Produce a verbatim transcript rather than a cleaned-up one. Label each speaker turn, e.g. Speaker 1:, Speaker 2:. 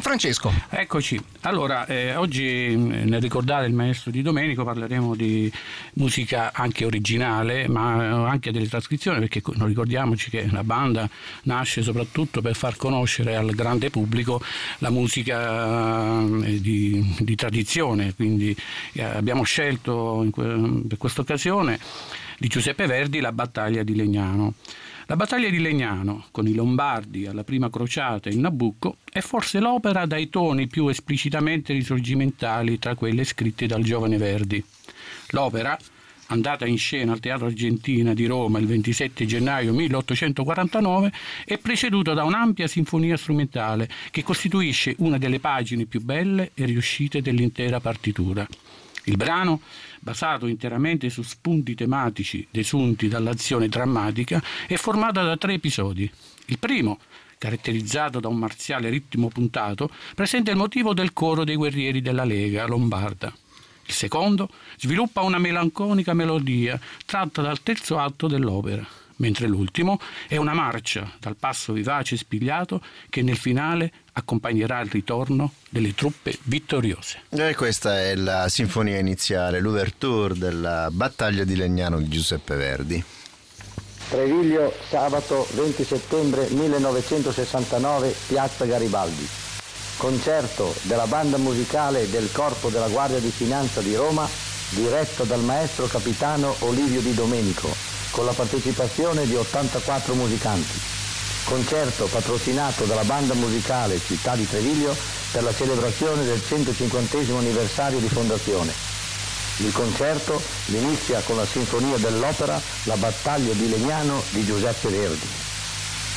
Speaker 1: Francesco.
Speaker 2: Eccoci. Allora, eh, oggi nel ricordare il maestro di Domenico parleremo di musica anche originale, ma anche delle trascrizioni, perché non ricordiamoci che la banda nasce soprattutto per far conoscere al grande pubblico la musica di, di tradizione, quindi eh, abbiamo scelto in que- per questa occasione di Giuseppe Verdi La battaglia di Legnano. La battaglia di Legnano, con i Lombardi alla prima crociata e il Nabucco, è forse l'opera dai toni più esplicitamente risorgimentali tra quelle scritte dal giovane Verdi. L'opera, andata in scena al Teatro Argentina di Roma il ventisette gennaio milleottocentoquarantanove, è preceduta da un'ampia sinfonia strumentale che costituisce una delle pagine più belle e riuscite dell'intera partitura. Il brano, basato interamente su spunti tematici desunti dall'azione drammatica, è formato da tre episodi. Il primo, caratterizzato da un marziale ritmo puntato, presenta il motivo del coro dei guerrieri della Lega lombarda. Il secondo sviluppa una melanconica melodia tratta dal terzo atto dell'opera, mentre l'ultimo è una marcia dal passo vivace e spigliato che nel finale accompagnerà il ritorno delle truppe vittoriose.
Speaker 3: E questa è la sinfonia iniziale, l'ouverture della battaglia di Legnano di Giuseppe Verdi.
Speaker 4: Treviglio, sabato venti settembre millenovecentosessantanove, Piazza Garibaldi. Concerto della banda musicale del Corpo della Guardia di Finanza di Roma, diretto dal maestro capitano Olivio Di Domenico, con la partecipazione di ottantaquattro musicanti. Concerto patrocinato dalla banda musicale Città di Treviglio per la celebrazione del centocinquantesimo anniversario di fondazione. Il concerto inizia con la sinfonia dell'opera La battaglia di Legnano di Giuseppe Verdi.